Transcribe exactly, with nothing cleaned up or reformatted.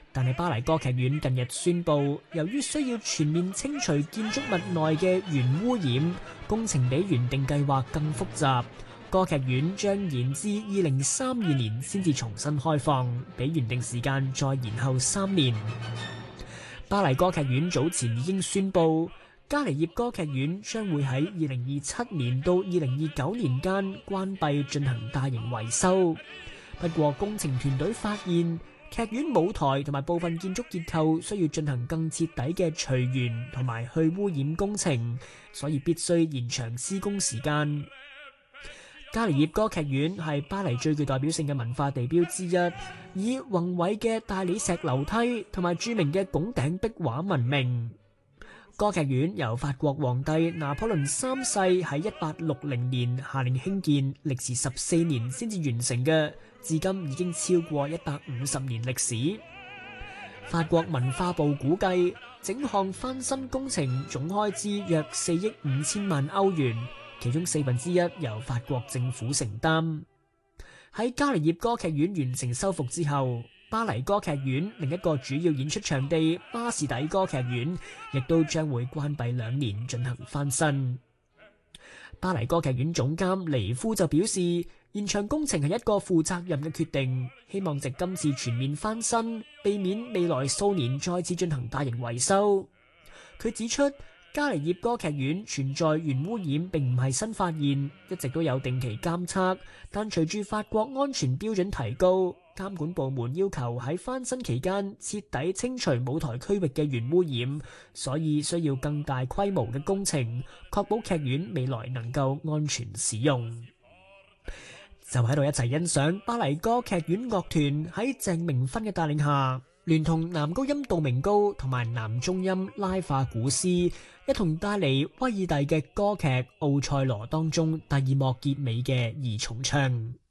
但係巴黎歌劇院近日宣布，由於需要全面清除建築物內嘅原污染，工程比原定計劃更複雜。歌劇院將延至二零三二年先至重新開放，比原定時間再延後三年。巴黎歌劇院早前已經宣布，加尼葉歌劇院將會喺二零二七年到二零二九年間關閉進行大型維修。不過工程團隊發現，劇院舞台同埋部分建築結構需要進行更徹底嘅除鉛同埋去污染工程，所以必須延長施工時間。加尼葉歌劇院係巴黎最具代表性嘅文化地標之一，以宏偉嘅大理石樓梯同埋著名嘅拱頂壁畫聞名。歌劇院由法國皇帝拿破崙三世喺一八六零年下令興建，歷時十四年先至完成嘅，至今已經超過一百五十年歷史。法國文化部估計，整項翻新工程總開支約四億五千萬歐元，其中四分之一由法國政府承擔。喺加尼葉歌劇院完成修復之後，巴黎歌劇院另一個主要演出場地巴士底歌劇院亦都將會關閉兩年進行翻新。巴黎歌劇院總監尼夫就表示，延長工程係一個負責任嘅決定，希望藉今次全面翻新，避免未來數年再次進行大型維修。佢指出，加尼葉歌劇院存在原污染並唔係新發現，一直都有定期監測，但隨住法國安全標準提高，監管部門要求喺翻新期間徹底清除舞台區域嘅原污染，所以需要更大規模嘅工程，確保劇院未來能夠安全使用。就喺度一齊欣賞巴黎歌劇院樂團喺鄭明芬嘅帶領下，聯同男高音杜明高同埋男中音拉法古斯一同帶嚟威爾第嘅歌劇《奧賽羅》當中第二幕結尾嘅二重唱。